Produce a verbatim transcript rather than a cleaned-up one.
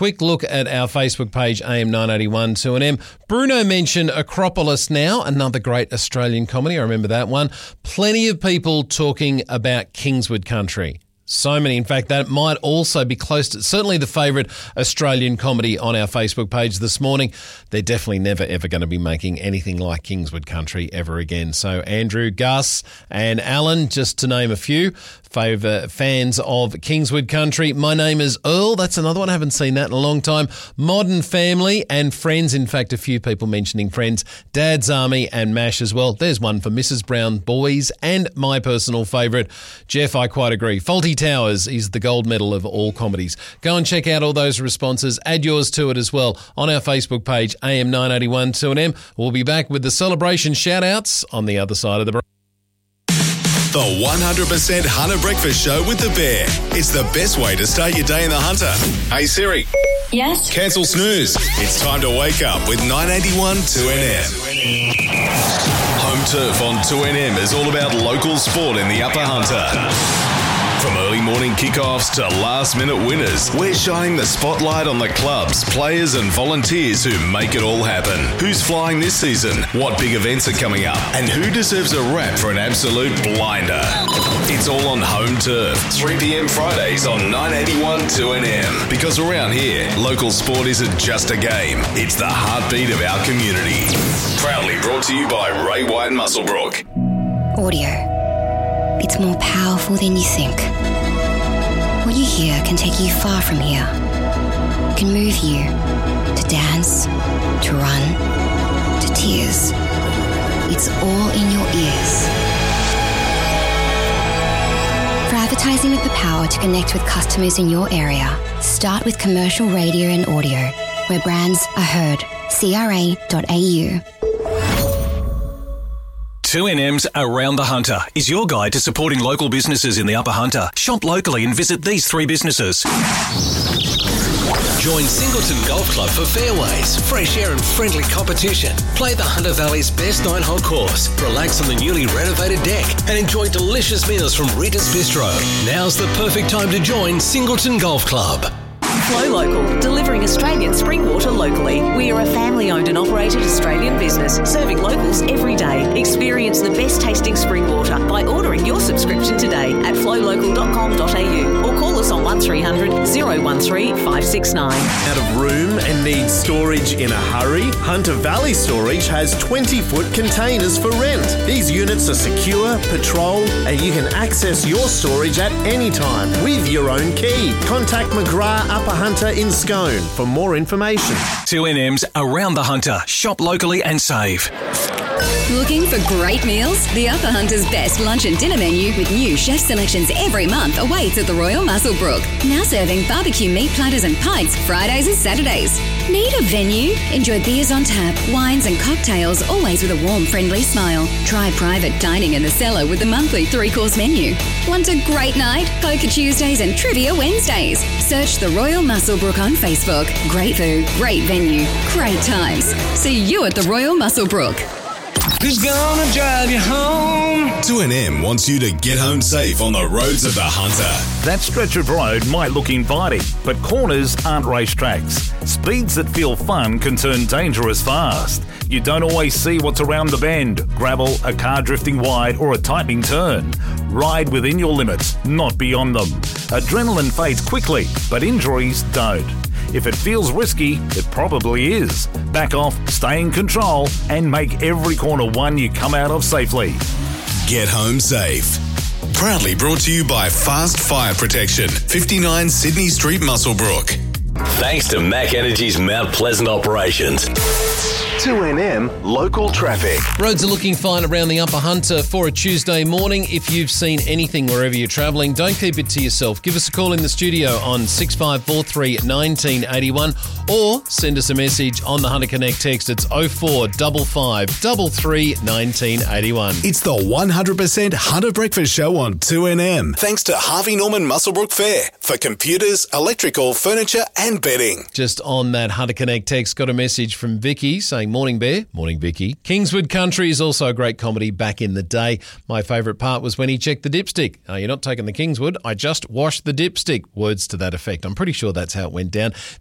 quick look at our Facebook page, A M nine eighty-one two N M. Bruno mentioned Acropolis Now, another great Australian comedy. I remember that one. Plenty of people talking about Kingswood Country. So many. In fact, that might also be close to certainly the favourite Australian comedy on our Facebook page this morning. They're definitely never, ever going to be making anything like Kingswood Country ever again. So Andrew, Gus and Alan, just to name a few, favourite fans of Kingswood Country. My Name is Earl. That's another one. I haven't seen that in a long time. Modern Family and Friends. In fact, a few people mentioning Friends. Dad's Army and MASH as well. There's one for Missus Brown Boys and my personal favourite. Jeff, I quite agree. Fawlty Towers is the gold medal of all comedies. Go and check out all those responses. Add yours to it as well on our Facebook page, A M nine eighty-one two N M. We'll be back with the celebration shout-outs on the other side of the break. The one hundred percent Hunter Breakfast Show with the Bear. It's the best way to start your day in the Hunter. Hey Siri. Yes? Cancel snooze. It's time to wake up with nine eighty-one two N M. Home Turf on two N M is all about local sport in the Upper Hunter. From early morning kickoffs to last-minute winners, we're shining the spotlight on the clubs, players and volunteers who make it all happen. Who's flying this season? What big events are coming up? And who deserves a rap for an absolute blinder? It's all on Home Turf, three p.m. Fridays on nine eighty-one two N M. Because around here, local sport isn't just a game, it's the heartbeat of our community. Proudly brought to you by Ray White Musselbrook. Audio. It's more powerful than you think. What you hear can take you far from here. Can move you to dance, to run, to tears. It's all in your ears. For advertising with the power to connect with customers in your area, start with commercial radio and audio, where brands are heard. C R A dot A U. two N M's Around the Hunter is your guide to supporting local businesses in the Upper Hunter. Shop locally and visit these three businesses. Join Singleton Golf Club for fairways, fresh air and friendly competition. Play the Hunter Valley's best nine-hole course, relax on the newly renovated deck and enjoy delicious meals from Rita's Bistro. Now's the perfect time to join Singleton Golf Club. Flow Local, delivering Australian spring water locally. We are a family-owned and operated Australian business serving locals every day. Experience the best tasting spring water by ordering your subscription today at flow local dot com dot a u or call us on one three hundred oh one three five six nine. Out of room and need storage in a hurry? Hunter Valley Storage has twenty-foot containers for rent. These units are secure, patrolled, and you can access your storage at any time with your own key. Contact McGrath Upper Hunter in Scone for more information. two N M's Around the Hunter. Shop locally and save. Looking for great meals? The Upper Hunter's best lunch and dinner menu with new chef selections every month awaits at the Royal Musselbrook. Now serving barbecue meat platters and pints Fridays and Saturdays. Need a venue? Enjoy beers on tap, wines and cocktails, always with a warm, friendly smile. Try private dining in the cellar with the monthly three-course menu. Want a great night? Poker Tuesdays and Trivia Wednesdays. Search the Royal Musselbrook on Facebook. Great food, great venue, great times. See you at the Royal Musselbrook. Who's gonna drive you home? two N M wants you to get home safe on the roads of the Hunter. That stretch of road might look inviting, but corners aren't racetracks. Speeds that feel fun can turn dangerous fast. You don't always see what's around the bend, gravel, a car drifting wide, or a tightening turn. Ride within your limits, not beyond them. Adrenaline fades quickly, but injuries don't. If it feels risky, it probably is. Back off, stay in control, and make every corner one you come out of safely. Get home safe. Proudly brought to you by Fast Fire Protection, fifty-nine Sydney Street, Musselbrook. Thanks to Mac Energy's Mount Pleasant operations. two N M local traffic. Roads are looking fine around the Upper Hunter for a Tuesday morning. If you've seen anything wherever you're travelling, don't keep it to yourself. Give us a call in the studio on six five four three one nine eight one or send us a message on the Hunter Connect text. It's oh four five five three three one nine eight one. It's the one hundred percent Hunter Breakfast Show on two N M. Thanks to Harvey Norman Musselbrook Fair for computers, electrical, furniture and bedding. Just on that Hunter Connect text, got a message from Vicky saying, morning Bear, morning Vicky. Kingswood Country is also a great comedy back in the day. My favourite part was when he checked the dipstick. Oh, you're not taking the Kingswood, I just washed the dipstick. Words to that effect. I'm pretty sure that's how it went down.